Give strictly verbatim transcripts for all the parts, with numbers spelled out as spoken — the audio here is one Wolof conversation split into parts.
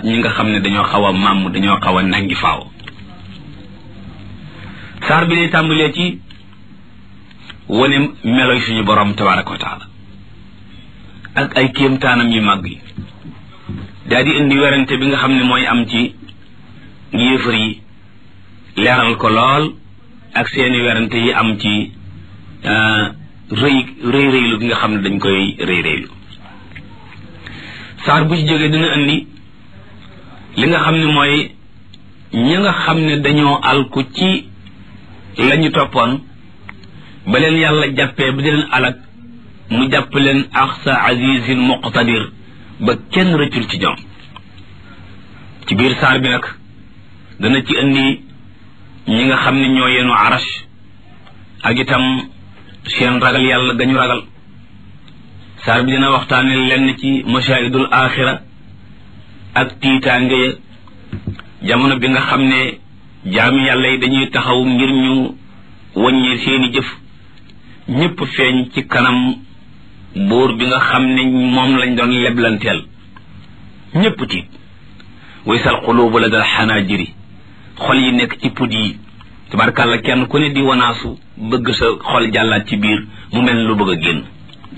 ñi nga xam ne dañoo xaw a màmm dañoo xaw a nangi faaw saar bi lay tàmbalee ci wane meloy suñu borom tabaraka wa taala ak ay kéemtaanam yu màgg yi daa di indi werante bi nga xam ne mooy am ci yéefar yi leeral ko lool ak seeni werante yi am ci rëy rëy rëylu gi nga xam ne dañ koy rëy rëylu saar bu ci jógee dina indi li nga xam ne mooy ñi nga xam ne dañoo alku ci lañu toppoon ba leen yàlla jàppee ba di leen alak mu jàpp leen axsa azizin muqtadir ba kenn rëccul ci ñoom ci biir saar bi nag dana ci indi ñi nga xam ne ñoo yenu arash ak itam seen ragal yàlla gañu ragal saar bi dina waxtaane lenn ci mashaahidul axira ak tiitaange ya jamono bi nga xam ne jaami yàlla yi dañuy taxaw ngir ñu wàññee seeni jëf ñépp feeñ ci kanam buur bi nga xam ne moom lañ doon leblanteel ñépp tiit waysal xuluubu la dal xanaajiri xol yi nekk ci pud yi tabarkàlla kenn ku ne di wanaasu bëgg sa xol jàllaat ci biir mu mel lu bëgg a génn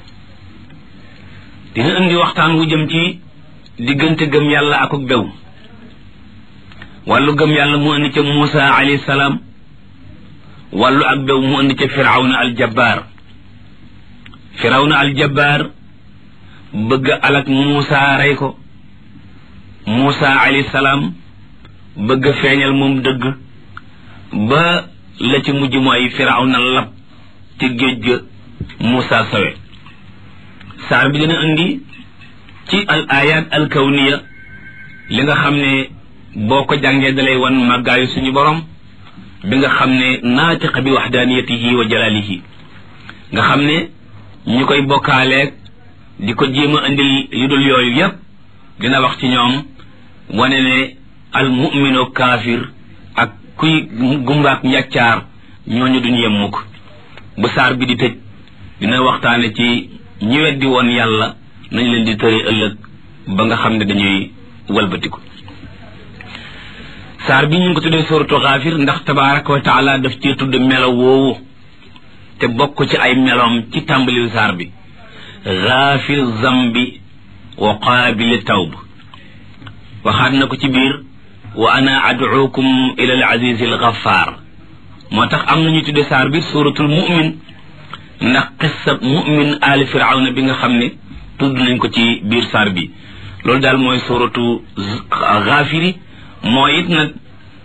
dina indi waxtaan wu jëm ci diggante gëm yàlla akuk bew wàllu gëm yàlla mu indi ca Muusa alayhi salaam wàllu ak bew mu indi ca firawna aljabbaar firawna aljabbaar bëgg alak Muusa rey ko Muusa alayhi salaam bëgg feeñal moom dëgg ba la ci mujj mooy firawna lab ci géej ga Muusa sawe saar bi dina indi ci al ayat al kawniya li nga xam ne boo ko jàngee dalay wan màggaayu suñu borom bi nga xam ne naatiq bi waxdaaniyatihi wa jalaalihi nga xam ne ñi koy bokkaaleeg di ko jéem a indil yu dul yooyu yépp dina wax ci ñoom wane ne al mu'minu kaafir ak kuy gumbaak njàccaar ñooñu duñ yem mukk bu saar bi di tëj dina waxtaane ci ñi weddi woon yàlla nañ leen di tëri ëllëg ba nga xam ne dañuy walbatiku saar bi ñu ngi ko tuddee suuratu Gaafir ndax tabaaraka wa taala daf cee tudd melo woowu te bokk ci ay meloom ci tàmbali saar bi gaafir zambi wa qaabili tawb waxaat na ko ci biir wa ana ad'uukum ila al aziz al ghaffar moo tax am nañu tuddee saar bi suuratul mu'min ndax qissa mu'min aali firawna bi nga xam ne tudd nañ ko ci biir saar bi loolu daal mooy suuratu gaafiri mooy it nag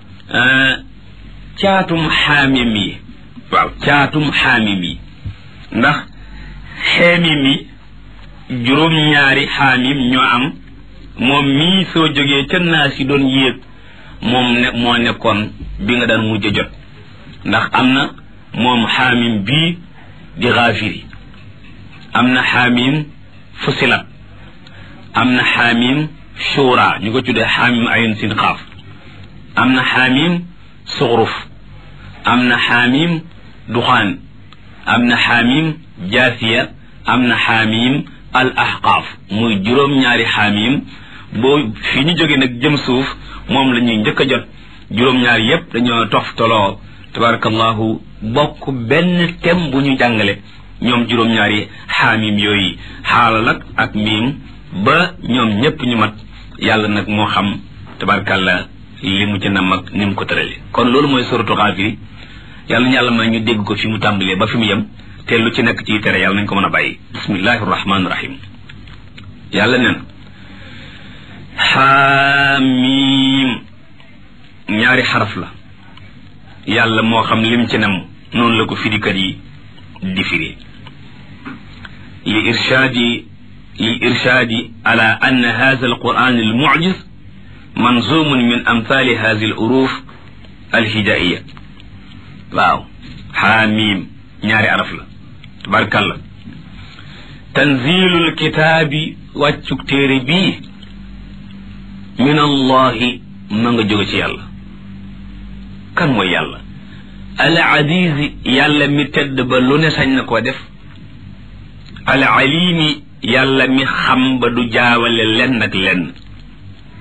caatum xaamim yi waaw caatum xaamim yi ndax xeemim yi juróom-ñaari xaamim ñoo am moom mii soo jógee ca naas yi doon yéeg moom ne moo nekkoon bi nga daan mujj jot ndax am na moom xaamim bii di gaafiri am na xaamim fusilat am na xaamim shura ñu ko tuddee xaamim ayin sin xaaf am na xaamim suxruf am na xaamim duxaan am na xaamim jaasiya am na xaamim al ahqaaf muy juróom-ñaari xaamim boo fi ñu jógee nag jëm suuf moom la ñuy njëkk a jot juróom-ñaari yépp dañoo toftoloo tabarakallahu bokk benn thème bu ñu jàngale ñoom juróom-ñaari xaamim yooyu xaala nag ak miim ba ñoom ñépp ñu mat yàlla nag moo xam tabarakallah li mu ci nam ak ni mu ko tërale kon loolu mooy suratu Gaafir yàlla ñu yàlla may ñu dégg ko fi mu tàmbalee ba fi mu yem te lu ci nekk ci tere yàlla nañ ko mën a bàyyi bismillahi rahmaani rahim yàlla nen xaamiim ñaari xaraf la yàlla moo xam lim ci nam noonu la ko firikat yi di firi li irshaadi li irshaadi ala anna hadha alquran almu'jiz manzumun min amthali hadhihi aluruf alhijaiya waaw xaamiim ñaari araf la tabarkalla tanzilul kitaabi wàccuk téere bii min allahi ma nga jóge ci yàlla kan mooy yàlla al azizi yàlla mi tedd ba lu ne sañ na koo def al alimi yàlla mi xam ba du jaawale lenn ak lenn